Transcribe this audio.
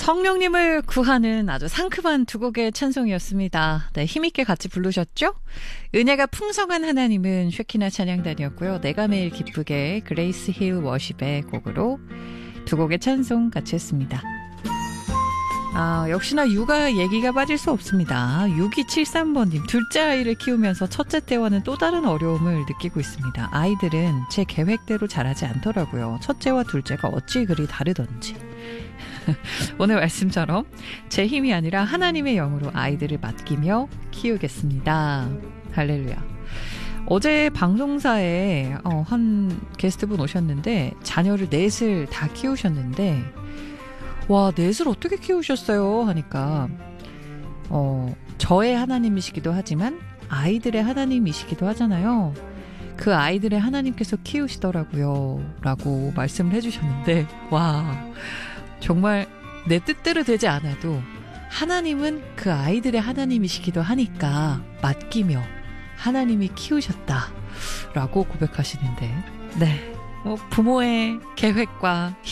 성령님을 구하는 아주 상큼한 두 곡의 찬송이었습니다. 네, 힘있게 같이 부르셨죠? 은혜가 풍성한 하나님은 쉐키나 찬양단이었고요. 내가 매일 기쁘게 그레이스 힐 워십의 곡으로 두 곡의 찬송 같이 했습니다. 역시나 육아 얘기가 빠질 수 없습니다. 6273번님, 둘째 아이를 키우면서 첫째 때와는 또 다른 어려움을 느끼고 있습니다. 아이들은 제 계획대로 자라지 않더라고요. 첫째와 둘째가 어찌 그리 다르던지. 오늘 말씀처럼 제 힘이 아니라 하나님의 영으로 아이들을 맡기며 키우겠습니다. 할렐루야. 어제 방송사에 한 게스트분 오셨는데 자녀를 넷을 다 키우셨는데 와, 넷을 어떻게 키우셨어요? 하니까 저의 하나님이시기도 하지만 아이들의 하나님이시기도 하잖아요. 그 아이들의 하나님께서 키우시더라고요. 라고 말씀을 해주셨는데 와, 정말 내 뜻대로 되지 않아도 하나님은 그 아이들의 하나님이시기도 하니까 맡기며 하나님이 키우셨다 라고 고백하시는데 네, 부모의 계획과